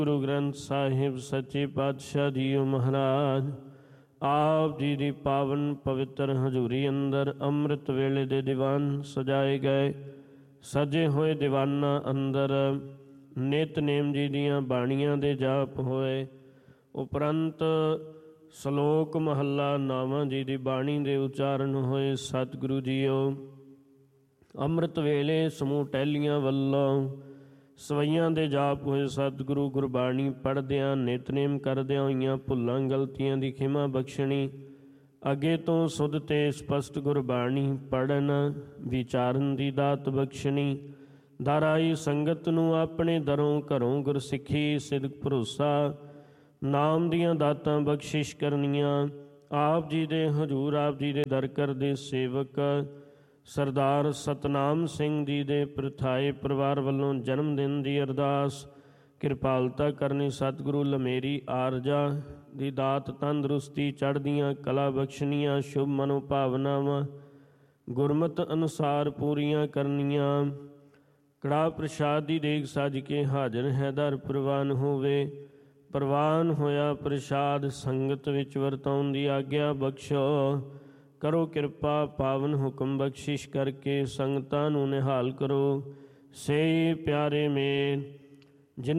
ਗੁਰੂ ਗ੍ਰੰਥ ਸਾਹਿਬ ਸੱਚੇ ਪਾਤਸ਼ਾਹ ਜੀਓ ਮਹਾਰਾਜ ਆਪ ਜੀ ਦੀ ਪਾਵਨ ਪਵਿੱਤਰ ਹਜ਼ੂਰੀ ਅੰਦਰ ਅੰਮ੍ਰਿਤ ਵੇਲੇ ਦੇ ਦੀਵਾਨ ਸਜਾਏ ਗਏ। ਸਜੇ ਹੋਏ ਦੀਵਾਨਾਂ ਅੰਦਰ ਨਿਤਨੇਮ ਜੀ ਦੀਆਂ ਬਾਣੀਆਂ ਦੇ ਜਾਪ ਹੋਏ। ਉਪਰੰਤ ਸ਼ਲੋਕ ਮਹੱਲਾ ਨਾਵਾਂ ਜੀ ਦੀ ਬਾਣੀ ਦੇ ਉਚਾਰਨ ਹੋਏ। ਸਤਿਗੁਰੂ ਜੀਓ ਅੰਮ੍ਰਿਤ ਵੇਲੇ ਸਮੂਹ ਟਹਿਲੀਆਂ ਵੱਲੋਂ ਸਵਈਆਂ ਦੇ ਜਾਪ ਹੋਏ। ਸਤਿਗੁਰੂ ਗੁਰਬਾਣੀ ਪੜ੍ਹਦਿਆਂ ਨਿਤਨੇਮ ਕਰਦਿਆਂ ਹੋਈਆਂ ਭੁੱਲਾਂ ਗਲਤੀਆਂ ਦੀ ਖਿਮਾ ਬਖਸ਼ਣੀ। ਅੱਗੇ ਤੋਂ ਸੁਧ ਤੇ ਸਪਸ਼ਟ ਗੁਰਬਾਣੀ ਪੜ੍ਹਨ ਵਿਚਾਰਨ ਦੀ ਦਾਤ ਬਖਸ਼ਣੀ। ਦਰ ਆਈ ਸੰਗਤ ਨੂੰ ਆਪਣੇ ਦਰੋਂ ਘਰੋਂ ਗੁਰਸਿੱਖੀ ਸਿਦਕ ਭਰੋਸਾ ਨਾਮ ਦੀਆਂ ਦਾਤਾਂ ਬਖਸ਼ਿਸ਼ ਕਰਨੀਆਂ। ਆਪ ਜੀ ਦੇ ਹਜ਼ੂਰ ਆਪ ਜੀ ਦੇ ਦਰ ਕਰਦੇ ਸੇਵਕ ਸਰਦਾਰ ਸਤਨਾਮ ਸਿੰਘ ਜੀ ਦੇ ਪ੍ਰਥਾਏ ਪਰਿਵਾਰ ਵੱਲੋਂ ਜਨਮ ਦਿਨ ਦੀ ਅਰਦਾਸ ਕਿਰਪਾਲਤਾ ਕਰਨੀ। ਸਤਿਗੁਰੂ ਲਮੇਰੀ ਆਰਜਾ ਦੀ ਦਾਤ ਤੰਦਰੁਸਤੀ ਚੜ੍ਹਦੀਆਂ ਕਲਾ ਬਖਸ਼ਣੀਆਂ। ਸ਼ੁਭ ਮਨੋ ਭਾਵਨਾਵਾਂ ਗੁਰਮਤਿ ਅਨੁਸਾਰ ਪੂਰੀਆਂ ਕਰਨੀਆਂ। ਕੜਾਹ ਪ੍ਰਸ਼ਾਦ ਦੀ ਦੇਗ ਸੱਜ ਕੇ ਹਾਜ਼ਰ ਹੈ ਦਰ ਪ੍ਰਵਾਨ ਹੋਵੇ। ਪ੍ਰਵਾਨ ਹੋਇਆ ਪ੍ਰਸ਼ਾਦ ਸੰਗਤ ਵਿੱਚ ਵਰਤਾਉਣ ਦੀ ਆਗਿਆ ਬਖਸ਼ੋ। ਕਰੋ ਕਿਰਪਾ ਪਾਵਨ ਹੁਕਮ ਬਖਸ਼ਿਸ਼ ਕਰਕੇ ਸੰਗਤਾਂ ਨੂੰ ਨਿਹਾਲ ਕਰੋ। ਸੇ ਪਿਆਰੇ ਮੇਲ